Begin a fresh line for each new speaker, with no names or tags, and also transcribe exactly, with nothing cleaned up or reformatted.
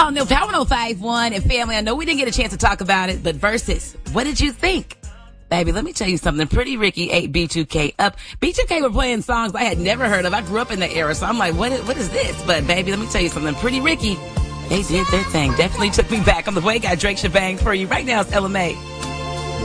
on the Power one oh five point one and family. I know we didn't get a chance to talk about it, but Versus, what did you think? Baby, let me tell you something. Pretty Ricky ate B two K up. B two K were playing songs I had never heard of. I grew up in the era, so I'm like, what is, what is this? But baby, let me tell you something. Pretty Ricky, they did their thing. Definitely took me back. On the way, got Drake Shabang for you. Right now, it's L M A.